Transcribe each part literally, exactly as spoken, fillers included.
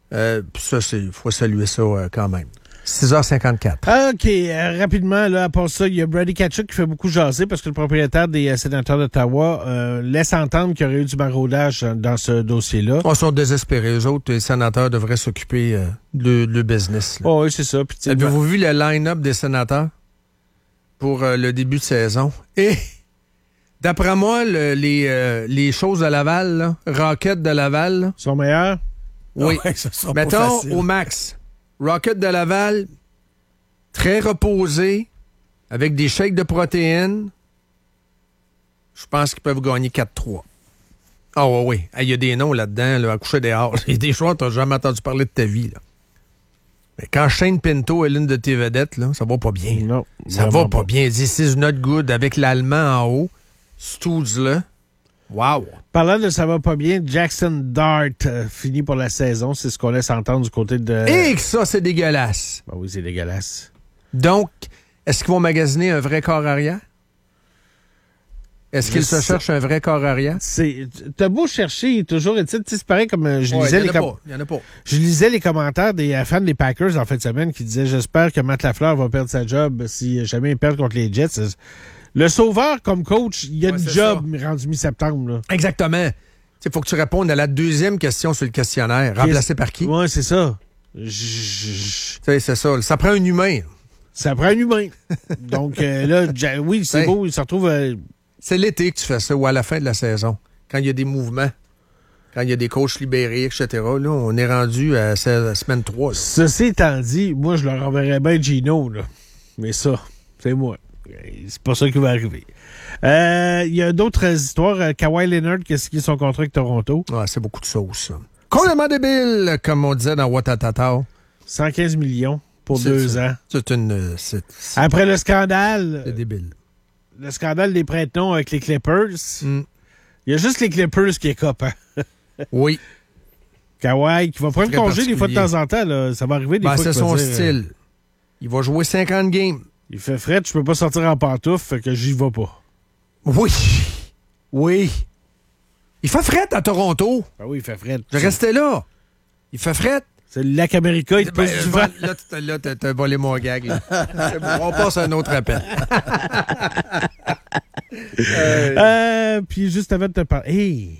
Euh, ça, il faut saluer ça euh, quand même. six heures cinquante-quatre. OK. Euh, rapidement, là, à part ça, il y a Brady Tkachuk qui fait beaucoup jaser parce que le propriétaire des euh, Sénateurs d'Ottawa euh, laisse entendre qu'il y aurait eu du maraudage dans, dans ce dossier-là. Ils sont désespérés. Eux autres, les sénateurs devraient s'occuper euh, de le business. Oh, oui, c'est ça. Puis, avez-vous ben... vu le line-up des sénateurs pour euh, le début de saison? Et d'après moi, le, les, euh, les choses de Laval, là, Rocket de Laval... Là, sont meilleurs? Oui. Ouais, ça sera mettons pas facile. Au max. Rocket de Laval, très reposé, avec des shakes de protéines. Je pense qu'ils peuvent gagner quatre trois. Ah oui, oui. Il y a des noms là-dedans, là, à coucher dehors. Il y a des choix que tu n'as jamais entendu parler de ta vie. Là. Mais quand Shane Pinto est l'une de tes vedettes, là, ça va pas bien. Non. Ça va pas, pas bien. This is not good avec l'Allemand en haut. Stoods-là. Wow! Parlant de ça va pas bien, Jackson Dart euh, finit pour la saison. C'est ce qu'on laisse entendre du côté de... Et que ça, c'est dégueulasse. Ben oui, c'est dégueulasse. Donc, est-ce qu'ils vont magasiner un vrai corps arrière? Est-ce qu'ils se cherchent un vrai corps arrière? C'est, t'as beau chercher, toujours, tu sais, c'est pareil comme euh, je lisais ouais, les com- Il y en a pas. Je lisais les commentaires des euh, fans des Packers en fin de semaine qui disaient « J'espère que Matt Lafleur va perdre sa job si jamais il perd contre les Jets. » Le sauveur, comme coach, il y a ouais, une job ça. rendu mi-septembre. Là. Exactement. Il faut que tu répondes à la deuxième question sur le questionnaire. Remplacé par qui? Oui, c'est ça. J- c'est ça. Ça prend un humain. Ça prend un humain. Donc euh, là, ja- oui, c'est beau. Il se retrouve... Euh... C'est l'été que tu fais ça, ou à la fin de la saison. Quand il y a des mouvements. Quand il y a des coachs libérés, et cetera. Là, on est rendu à la semaine trois. Là. Ceci étant dit, moi, je leur enverrais bien Gino. Là. Mais ça, c'est moi. C'est pas ça qui va arriver. Il euh, y a d'autres histoires. Kawhi Leonard, qu'est-ce qui est son contrat avec Toronto? Ah, c'est beaucoup de sauce, ça. Complètement débile, comme on disait dans Watatata. cent quinze millions pour c'est, deux c'est, ans. C'est une... C'est, c'est, Après le scandale... C'est débile. Le scandale des prête-noms avec les Clippers. Il mm. y a juste les Clippers qui est cop, hein? Oui. Kawhi, qui va prendre congé des fois de temps en temps. Là. Ça va arriver des ben, fois. C'est son dire, style. Euh... Il va jouer cinquante games. Il fait fret, je peux pas sortir en pantoufle, fait que j'y vais pas. Oui. Oui. Il fait fret à Toronto. Ah oui, il fait fret. Je restais là. Il fait fret. C'est le lac America, il te ben, pose du vent. Là, t'as, là, t'as, t'as volé mon gag. Là. C'est bon, on passe à un autre appel. euh... Euh, puis juste avant de te parler... Hey!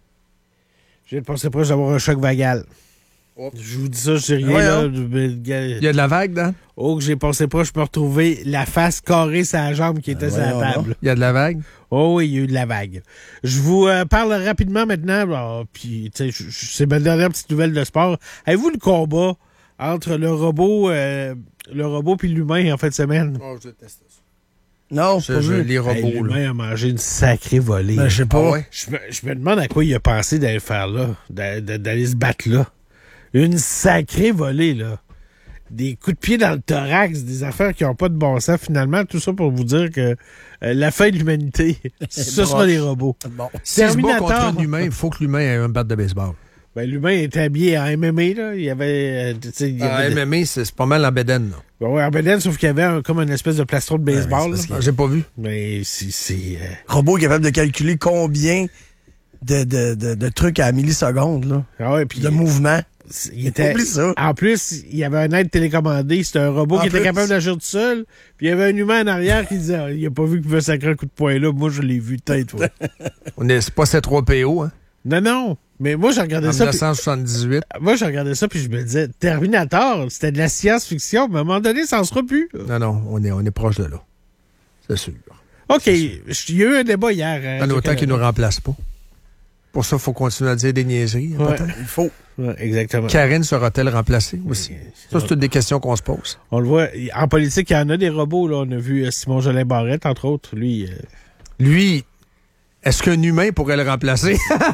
Je viens de penser proche d'avoir un choc vagal. Oh. Je vous dis ça, je sais rien. Ouais, là. Il y a de la vague, Dan? Oh, que j'ai pensé pas, je peux retrouver la face carrée sur la jambe qui était ah, sur la ouais, table. Il y a de la vague? Oh oui, il y a eu de la vague. Je vous euh, parle rapidement maintenant. Oh, puis, tu sais, c'est ma dernière petite nouvelle de sport. Avez-vous le combat entre le robot euh, le robot puis l'humain en fin de semaine? Oh, je déteste ça. Non, je, pas je, vu. Les robots, hey, l'humain là. a mangé une sacrée volée. Ben, je sais pas. Ah ouais. je, me, je me demande à quoi il a pensé d'aller faire là, d'aller, d'aller se battre là. Une sacrée volée, là. Des coups de pied dans le thorax, des affaires qui n'ont pas de bon sens. Finalement, tout ça pour vous dire que euh, la fin de l'humanité, ce sera les robots. Bon. Si se bat contre un humain, il faut que l'humain ait un bat de baseball. Ben, l'humain était habillé en M M A, là. Il y avait... Euh, il y avait en M M A, c'est, c'est pas mal en bédaine, là. Ben ouais, en bédaine, sauf qu'il y avait un, comme une espèce de plastron de baseball. Ouais, j'ai pas vu. Mais c'est... c'est euh... Robot capable de calculer combien de, de, de, de trucs à la milliseconde, là. Ah ouais, puis... De mouvements. Il était, ça. En plus, il y avait un aide télécommandé. C'était un robot en qui plus. était capable d'agir tout seul. Puis il y avait un humain en arrière qui disait ah, il a pas vu qu'il pouvait sacrer un coup de poing là. Moi, je l'ai vu tête. Ouais. On est, c'est pas C trois P O, hein? Non, non. Mais moi, j'ai regardé en ça. En dix-neuf cent soixante-dix-huit. Puis, moi, j'ai regardé ça, puis je me disais Terminator, c'était de la science-fiction. Mais à un moment donné, ça en sera plus. Non, non, on est, on est proche de là. C'est sûr. OK. Il y a eu un débat hier. Euh, en autant qu'il ne nous remplace pas. Pour ça, il faut continuer à dire des niaiseries. Ouais. Il faut. Ouais, exactement. Karine sera-t-elle remplacée aussi? Oui, ça, c'est toutes des questions qu'on se pose. On le voit. En politique, il y en a des robots. Là. On a vu Simon Jolin Barrette, entre autres. Lui, euh... lui est-ce qu'un humain pourrait le remplacer?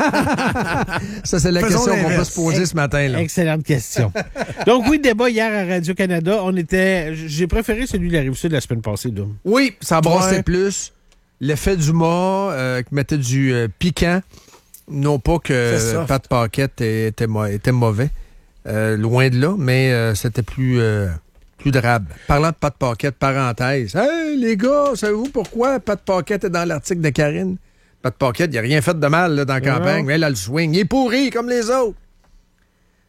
Ça, c'est la Faisons question qu'on peut se poser Ex- ce matin. Là. Excellente question. Donc, oui, débat hier à Radio-Canada. On était... J'ai préféré celui de la Rive-Sud de la semaine passée. Donc. Oui, ça brassait ouais. plus. L'effet du mât euh, qui mettait du euh, piquant. Non pas que Pat Paquette était, était mauvais, euh, loin de là, mais euh, c'était plus, euh, plus drabe. Parlant de Pat Paquette, parenthèse. Hey, les gars, savez-vous pourquoi Pat Paquette est dans l'article de Karine? Pat Paquette, il n'a rien fait de mal là, dans la campagne, mais elle a le swing. Il est pourri comme les autres.